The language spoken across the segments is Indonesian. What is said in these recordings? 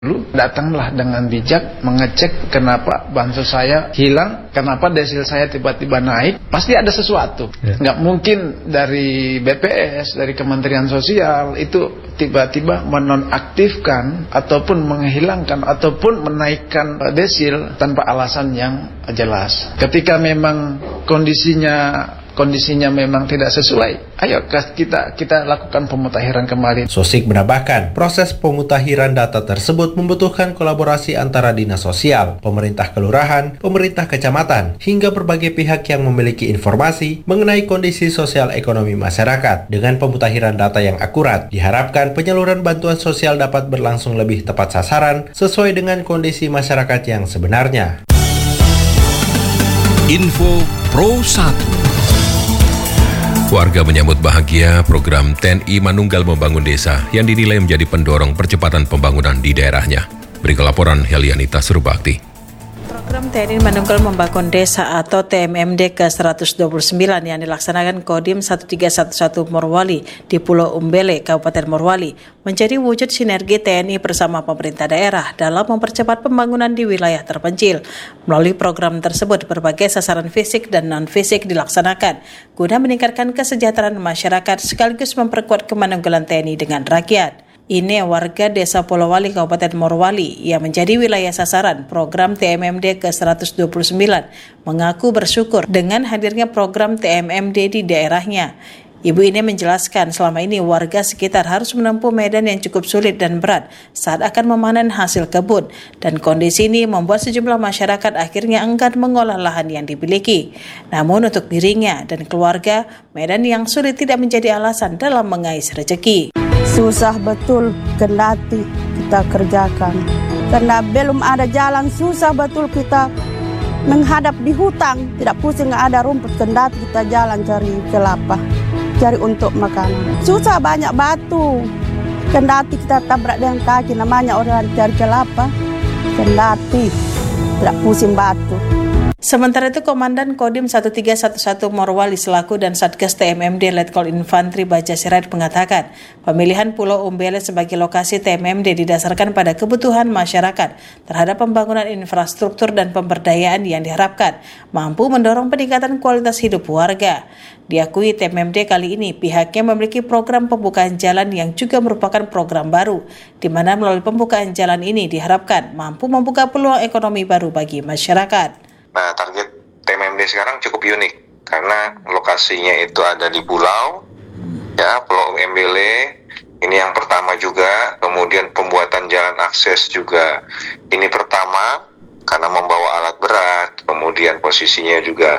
Lalu datanglah dengan bijak mengecek kenapa bansos saya hilang, kenapa desil saya tiba-tiba naik. Pasti ada sesuatu. Nggak mungkin dari BPS, dari Kementerian Sosial itu tiba-tiba menonaktifkan ataupun menghilangkan ataupun menaikkan desil tanpa alasan yang jelas. Ketika memang kondisinya memang tidak sesuai, ayo kita lakukan pemutakhiran kembali. Sosik menambahkan, proses pemutakhiran data tersebut membutuhkan kolaborasi antara dinas sosial, pemerintah kelurahan, pemerintah kecamatan, hingga berbagai pihak yang memiliki informasi mengenai kondisi sosial ekonomi masyarakat. Dengan pemutakhiran data yang akurat, diharapkan penyaluran bantuan sosial dapat berlangsung lebih tepat sasaran sesuai dengan kondisi masyarakat yang sebenarnya. Info Pro 1. Warga menyambut bahagia program TNI Manunggal Membangun Desa yang dinilai menjadi pendorong percepatan pembangunan di daerahnya. Berikut laporan Helianita Surubakti. Program TNI Manunggal Membangun Desa atau TMMD ke-129 yang dilaksanakan Kodim 1311 Morowali di Pulau Umbele, Kabupaten Morowali, menjadi wujud sinergi TNI bersama pemerintah daerah dalam mempercepat pembangunan di wilayah terpencil. Melalui program tersebut, berbagai sasaran fisik dan non-fisik dilaksanakan guna meningkatkan kesejahteraan masyarakat sekaligus memperkuat kemanunggalan TNI dengan rakyat. Ini warga Desa Polowali, Kabupaten Morowali yang menjadi wilayah sasaran program TMMD ke-129 mengaku bersyukur dengan hadirnya program TMMD di daerahnya. Ibu ini menjelaskan selama ini warga sekitar harus menempuh medan yang cukup sulit dan berat saat akan memanen hasil kebun, dan kondisi ini membuat sejumlah masyarakat akhirnya enggan mengolah lahan yang dimiliki. Namun untuk dirinya dan keluarga, medan yang sulit tidak menjadi alasan dalam mengais rezeki. Susah betul kendati kita kerjakan, karena belum ada jalan. Susah betul kita menghadap di hutang, tidak pusing ada rumput, kendati kita jalan cari kelapa, cari untuk makanan. Susah, banyak batu, kendati kita tabrak dengan kaki, namanya orang cari kelapa, kendati tidak pusing batu. Sementara itu, Komandan Kodim 1311 Morowali selaku dan Satgas TMMD Letkol Infantri Baja Sirait mengatakan, pemilihan Pulau Umbele sebagai lokasi TMMD didasarkan pada kebutuhan masyarakat terhadap pembangunan infrastruktur dan pemberdayaan yang diharapkan mampu mendorong peningkatan kualitas hidup warga. Diakui TMMD kali ini pihaknya memiliki program pembukaan jalan yang juga merupakan program baru, di mana melalui pembukaan jalan ini diharapkan mampu membuka peluang ekonomi baru bagi masyarakat. Nah, target TMMD sekarang cukup unik karena lokasinya itu ada di pulau, ya, Pulau Umbele. Ini yang pertama juga. Kemudian pembuatan jalan akses juga ini pertama karena membawa alat berat. Kemudian posisinya juga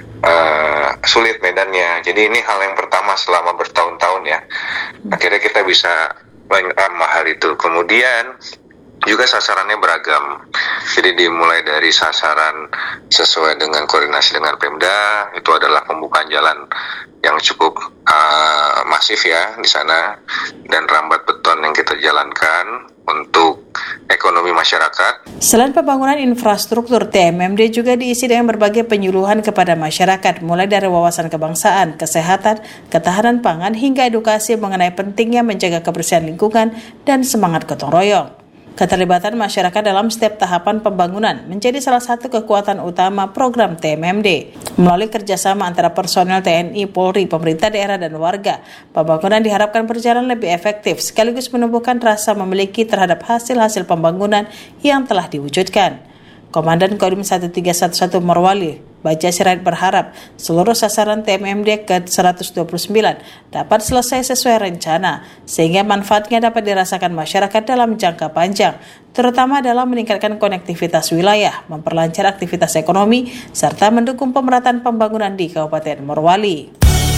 sulit medannya. Jadi ini hal yang pertama selama bertahun-tahun ya. Akhirnya kita bisa hal itu. Kemudian juga sasarannya beragam. Jadi dimulai dari sasaran sesuai dengan koordinasi dengan Pemda, itu adalah pembukaan jalan yang cukup masif ya di sana, dan rambat beton yang kita jalankan untuk ekonomi masyarakat. Selain pembangunan infrastruktur, TMMD juga diisi dengan berbagai penyuluhan kepada masyarakat, mulai dari wawasan kebangsaan, kesehatan, ketahanan pangan, hingga edukasi mengenai pentingnya menjaga kebersihan lingkungan dan semangat gotong royong. Keterlibatan masyarakat dalam setiap tahapan pembangunan menjadi salah satu kekuatan utama program TMMD. Melalui kerjasama antara personel TNI, Polri, pemerintah daerah, dan warga, pembangunan diharapkan berjalan lebih efektif sekaligus menumbuhkan rasa memiliki terhadap hasil-hasil pembangunan yang telah diwujudkan. Komandan Kodim 1311 Morowali, Baja Sirait berharap seluruh sasaran TMMD ke-129 dapat selesai sesuai rencana, sehingga manfaatnya dapat dirasakan masyarakat dalam jangka panjang, terutama dalam meningkatkan konektivitas wilayah, memperlancar aktivitas ekonomi, serta mendukung pemerataan pembangunan di Kabupaten Morowali.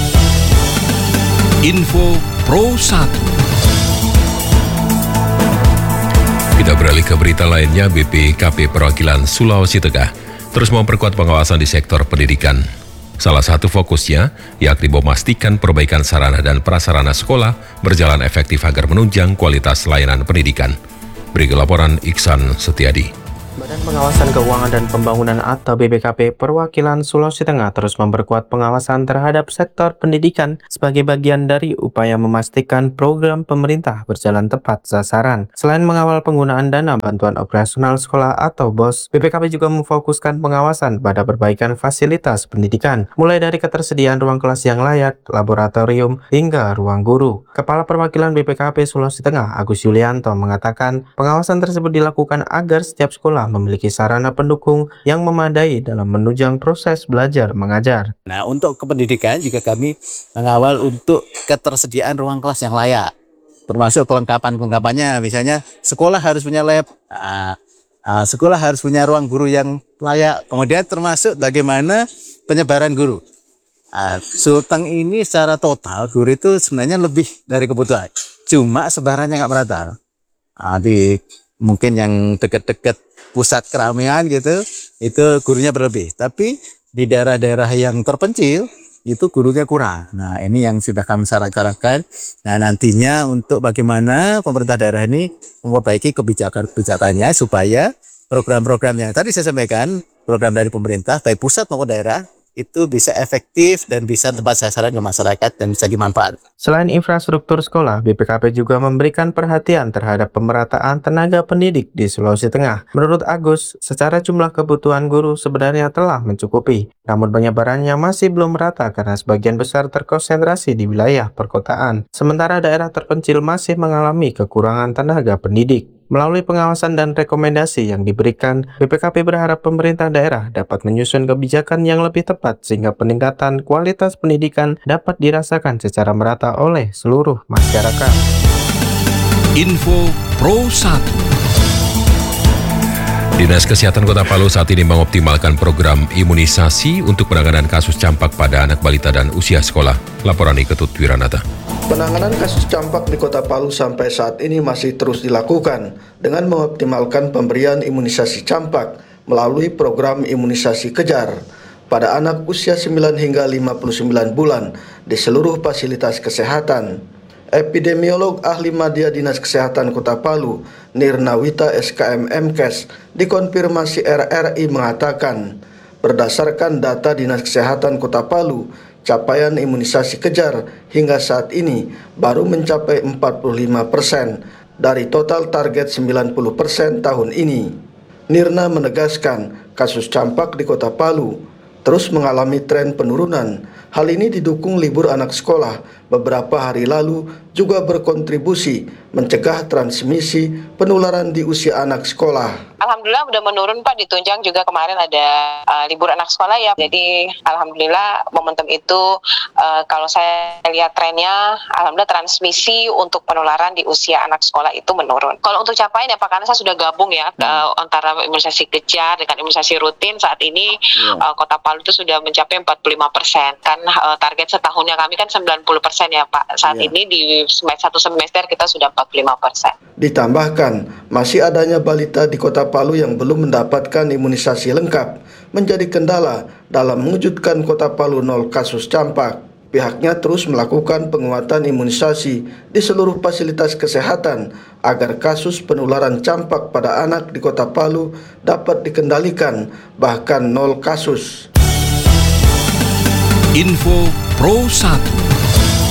Info Pro 1. Kita beralih ke berita lainnya. BPKP Perwakilan Sulawesi Tengah terus memperkuat pengawasan di sektor pendidikan. Salah satu fokusnya yakni memastikan perbaikan sarana dan prasarana sekolah berjalan efektif agar menunjang kualitas layanan pendidikan. Berikut laporan Iksan Setiadi. Badan Pengawasan Keuangan dan Pembangunan atau BPKP Perwakilan Sulawesi Tengah terus memperkuat pengawasan terhadap sektor pendidikan sebagai bagian dari upaya memastikan program pemerintah berjalan tepat sasaran. Selain mengawal penggunaan dana bantuan operasional sekolah atau BOS, BPKP juga memfokuskan pengawasan pada perbaikan fasilitas pendidikan, mulai dari ketersediaan ruang kelas yang layak, laboratorium, hingga ruang guru. Kepala Perwakilan BPKP Sulawesi Tengah, Agus Yulianto, mengatakan pengawasan tersebut dilakukan agar setiap sekolah memiliki sarana pendukung yang memadai dalam menunjang proses belajar mengajar. Nah, untuk kependidikan juga kami mengawal untuk ketersediaan ruang kelas yang layak, termasuk kelengkapannya, misalnya sekolah harus punya lab, sekolah harus punya ruang guru yang layak, kemudian termasuk bagaimana penyebaran guru. Sulteng ini secara total guru itu sebenarnya lebih dari kebutuhan, cuma sebarannya nggak merata. Mungkin yang dekat-dekat pusat keramaian gitu, itu gurunya berlebih. Tapi di daerah-daerah yang terpencil, itu gurunya kurang. Nah, ini yang sudah kami sarankan. Nah, nantinya untuk bagaimana pemerintah daerah ini memperbaiki kebijakannya supaya program-program yang tadi saya sampaikan, program dari pemerintah, baik pusat maupun daerah, itu bisa efektif dan bisa tepat sasaran ke masyarakat dan bisa dimanfaatkan. Selain infrastruktur sekolah, BPKP juga memberikan perhatian terhadap pemerataan tenaga pendidik di Sulawesi Tengah. Menurut Agus, secara jumlah kebutuhan guru sebenarnya telah mencukupi, namun penyebarannya masih belum merata karena sebagian besar terkonsentrasi di wilayah perkotaan. Sementara daerah terpencil masih mengalami kekurangan tenaga pendidik. Melalui pengawasan dan rekomendasi yang diberikan, BPKP berharap pemerintah daerah dapat menyusun kebijakan yang lebih tepat sehingga peningkatan kualitas pendidikan dapat dirasakan secara merata oleh seluruh masyarakat. Info Pro 1. Dinas Kesehatan Kota Palu saat ini mengoptimalkan program imunisasi untuk penanganan kasus campak pada anak balita dan usia sekolah. Laporan Ketut Wiranata. Penanganan kasus campak di Kota Palu sampai saat ini masih terus dilakukan dengan mengoptimalkan pemberian imunisasi campak melalui program imunisasi kejar pada anak usia 9 hingga 59 bulan di seluruh fasilitas kesehatan. Epidemiolog ahli Madya Dinas Kesehatan Kota Palu, Nirnawita SKM MKes, dikonfirmasi RRI mengatakan, berdasarkan data Dinas Kesehatan Kota Palu, capaian imunisasi kejar hingga saat ini baru mencapai 45% dari total target 90% tahun ini. Nirna menegaskan kasus campak di Kota Palu terus mengalami tren penurunan. Hal ini didukung libur anak sekolah beberapa hari lalu juga berkontribusi mencegah transmisi penularan di usia anak sekolah. Alhamdulillah udah menurun Pak, ditunjang juga kemarin ada libur anak sekolah ya. Jadi alhamdulillah momentum itu kalau saya lihat trennya, alhamdulillah transmisi untuk penularan di usia anak sekolah itu menurun. Kalau untuk capaian ya Pak, karena saya sudah gabung ya antara imunisasi kejar dengan imunisasi rutin, saat ini Kota Palu itu sudah mencapai 45%. Kan target setahunnya kami kan 90% ya Pak. Saat ini di satu semester kita sudah 45%. Ditambahkan, masih adanya balita di Kota Palu yang belum mendapatkan imunisasi lengkap menjadi kendala dalam mewujudkan Kota Palu 0 kasus campak. Pihaknya terus melakukan penguatan imunisasi di seluruh fasilitas kesehatan agar kasus penularan campak pada anak di Kota Palu dapat dikendalikan, bahkan 0 kasus. Info Pro 1.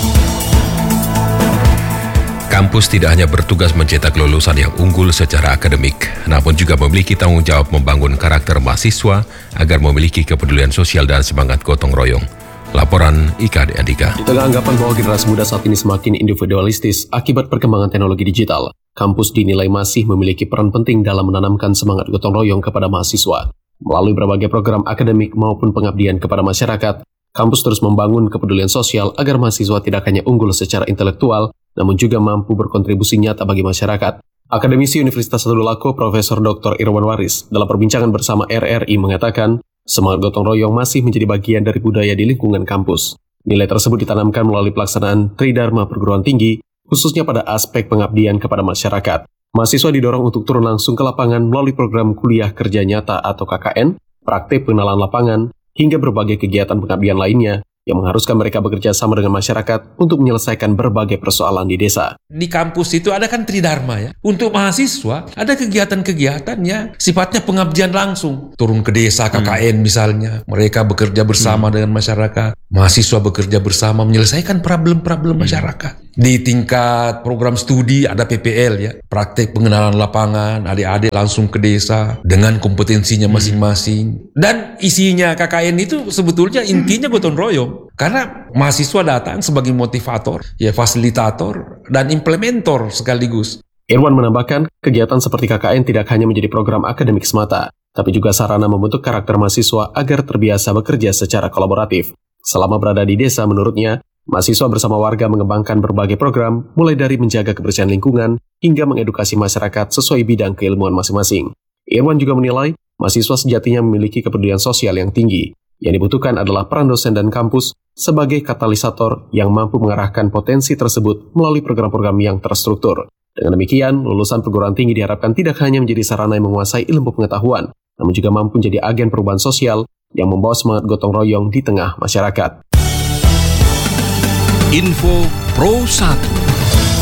Kampus tidak hanya bertugas mencetak lulusan yang unggul secara akademik, namun juga memiliki tanggung jawab membangun karakter mahasiswa agar memiliki kepedulian sosial dan semangat gotong royong. Laporan Ika Andika. Di tengah anggapan bahwa generasi muda saat ini semakin individualistis akibat perkembangan teknologi digital, kampus dinilai masih memiliki peran penting dalam menanamkan semangat gotong royong kepada mahasiswa. Melalui berbagai program akademik maupun pengabdian kepada masyarakat, kampus terus membangun kepedulian sosial agar mahasiswa tidak hanya unggul secara intelektual, namun juga mampu berkontribusi nyata bagi masyarakat. Akademisi Universitas Tadulako Profesor Dr. Irwan Waris dalam perbincangan bersama RRI mengatakan, semangat gotong royong masih menjadi bagian dari budaya di lingkungan kampus. Nilai tersebut ditanamkan melalui pelaksanaan Tridharma perguruan tinggi, khususnya pada aspek pengabdian kepada masyarakat. Mahasiswa didorong untuk turun langsung ke lapangan melalui program kuliah kerja nyata atau KKN, praktik pengenalan lapangan, hingga berbagai kegiatan pengabdian lainnya yang mengharuskan mereka bekerja sama dengan masyarakat untuk menyelesaikan berbagai persoalan di desa. Di kampus itu ada kan Tridharma ya. Untuk mahasiswa ada kegiatan-kegiatannya sifatnya pengabdian langsung. Turun ke desa KKN misalnya. Mereka bekerja bersama dengan masyarakat. Mahasiswa bekerja bersama menyelesaikan problem-problem masyarakat. Di tingkat program studi ada PPL ya. Praktek pengenalan lapangan. Adik-adik langsung ke desa dengan kompetensinya masing-masing. Dan isinya KKN itu sebetulnya intinya gotong royong. Karena mahasiswa datang sebagai motivator, ya fasilitator, dan implementor sekaligus. Irwan menambahkan, kegiatan seperti KKN tidak hanya menjadi program akademik semata, tapi juga sarana membentuk karakter mahasiswa agar terbiasa bekerja secara kolaboratif. Selama berada di desa, menurutnya, mahasiswa bersama warga mengembangkan berbagai program, mulai dari menjaga kebersihan lingkungan, hingga mengedukasi masyarakat sesuai bidang keilmuan masing-masing. Irwan juga menilai, mahasiswa sejatinya memiliki kepedulian sosial yang tinggi. Yang dibutuhkan adalah peran dosen dan kampus sebagai katalisator yang mampu mengarahkan potensi tersebut melalui program-program yang terstruktur. Dengan demikian, lulusan perguruan tinggi diharapkan tidak hanya menjadi sarana yang menguasai ilmu pengetahuan, namun juga mampu menjadi agen perubahan sosial yang membawa semangat gotong royong di tengah masyarakat. Info Pro 1.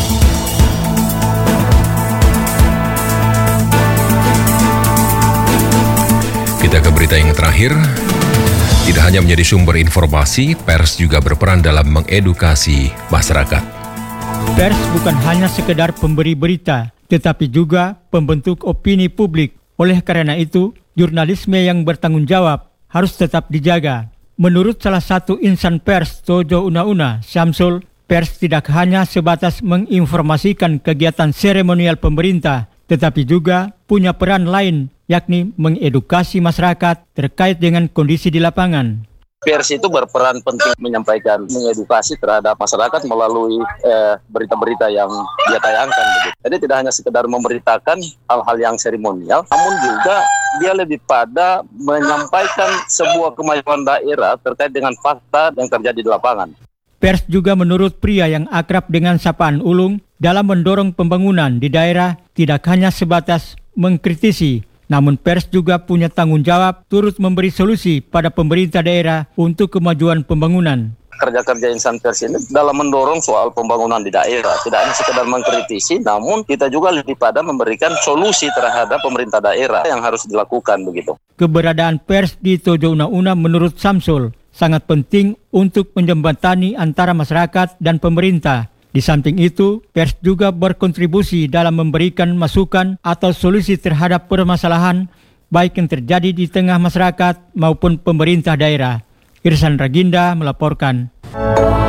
Kita ke berita yang terakhir. Tidak hanya menjadi sumber informasi, pers juga berperan dalam mengedukasi masyarakat. Pers bukan hanya sekedar pemberi berita, tetapi juga pembentuk opini publik. Oleh karena itu, jurnalisme yang bertanggung jawab harus tetap dijaga. Menurut salah satu insan pers, Tojo Una-Una, Syamsul, pers tidak hanya sebatas menginformasikan kegiatan seremonial pemerintah, tetapi juga punya peran lain, yakni mengedukasi masyarakat terkait dengan kondisi di lapangan. Pers itu berperan penting menyampaikan, mengedukasi terhadap masyarakat melalui berita-berita yang dia tayangkan. Begitu. Jadi tidak hanya sekedar memberitakan hal-hal yang seremonial, namun juga dia lebih pada menyampaikan sebuah kemajuan daerah terkait dengan fakta yang terjadi di lapangan. Pers juga menurut pria yang akrab dengan sapaan Ulung, dalam mendorong pembangunan di daerah tidak hanya sebatas mengkritisi, namun pers juga punya tanggung jawab turut memberi solusi pada pemerintah daerah untuk kemajuan pembangunan. Kerja-kerja insan pers ini dalam mendorong soal pembangunan di daerah. Tidak hanya sekedar mengkritisi, namun kita juga lebih pada memberikan solusi terhadap pemerintah daerah yang harus dilakukan begitu. Keberadaan pers di Tojo Una-Una menurut Syamsul sangat penting untuk menjembatani antara masyarakat dan pemerintah. Di samping itu, pers juga berkontribusi dalam memberikan masukan atau solusi terhadap permasalahan baik yang terjadi di tengah masyarakat maupun pemerintah daerah. Irsan Raginda melaporkan.